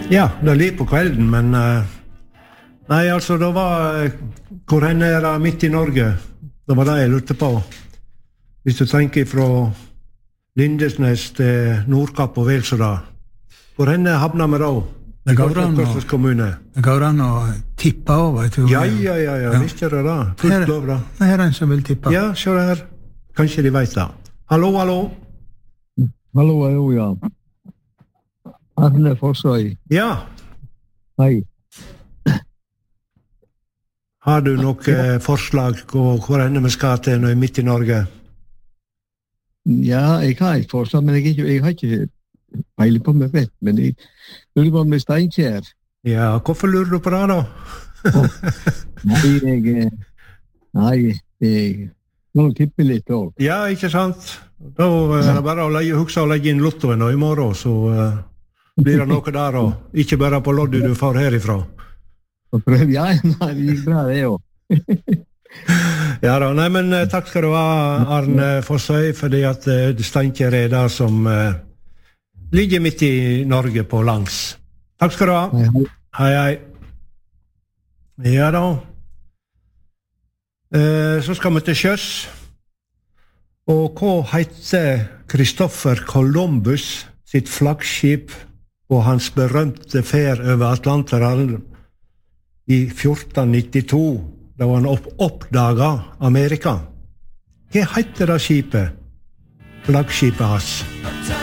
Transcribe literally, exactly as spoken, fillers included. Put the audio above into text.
Ja, det er litt på kvelden, men uh, nei, altså, det var uh, hvor henne er det midt i Norge? Det var det jeg lurte på. Hvis du tenker fra Lindesnes til Nordkapp og Velsøra, hvor henne havner vi da? Det går an å, det går an å tippe over, tror jeg. Ja, ja, ja, ja, ja. Visst gjør det da. Fullt lov da. Det er en som vil tippe. Ja, se her. Kanskje de vet det. Hallo, hallo. Hallo, hallo, ja. Arne Fossøy. Ja. Hei. Har du nok eh, forslag på hvor henne vi skal til når vi er midt i Norge? Ja, jeg har et forslag, men jeg, jeg har ikke peiling på meg rett, men jeg lurer på med Steinkjer. Ja, hvorfor lurer du på det da? Nei, jeg... Nei, jeg... Må du tippe litt også. Ja, ikke sant? Da er det bare å legge, huske å legge inn lottoen og i morgen, så uh, blir det noe der også. Ikke bare på loddet du får herifra. Ja, nei, det gikk bra det også. Ja da, nei, men uh, takk skal du ha, Arne Fossøy, fordi at uh, Steinkjer er der som uh, ligger midt i Norge på langs. Takk skal du ha. Hei, hei. Hei, hei. Ja da. Uh, så skal vi til sjøs. Og hva heter Christopher Columbus sitt flaggskip og hans berømte ferd over Atlanterhavn i fjorten nittito, da han opp oppdaget Amerika? Hva heter det skipet? Flaggskipet hans.